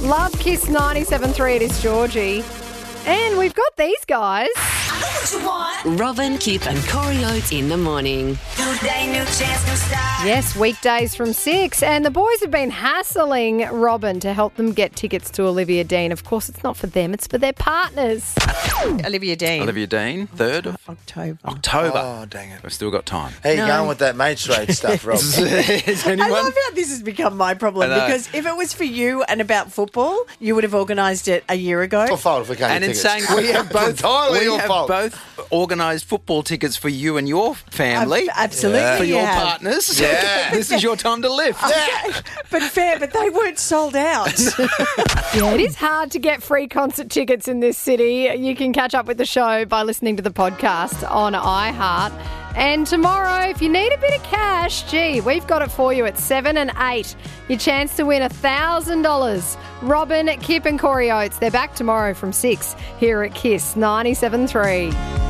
Love Kiss 97.3, it is Georgie. And we've got these guys. I know what you want. Robin, Kip and Corey Oates in the morning. New day, new chance, new start. Yes, weekdays from 6. And the boys have been hassling Robin to help them get tickets to Olivia Dean. Of course, it's not for them, it's for their partners. Olivia Dean. Olivia Dean, 3rd of October. October. Oh, dang it. We've still got time. How you going with that mates rate stuff, Rob? Is I anyone? love how this has become my problem I know. because if it was for you and about football, you would have organised it a year ago. It's your fault if we can't And get in tickets. saying we have both, entirely we your have fault. both organised football tickets for you and your family. Absolutely, For you your have. partners. Yeah. This is your time to lift. But they weren't sold out. Yeah, it is hard to get free concert tickets in this city. You can catch up with the show by listening to the podcast on iHeart. And tomorrow, if you need a bit of cash, we've got it for you at 7 and 8. Your chance to win $1,000. Robin, Kip and Corey Oates, they're back tomorrow from 6 here at Kiss 97.3.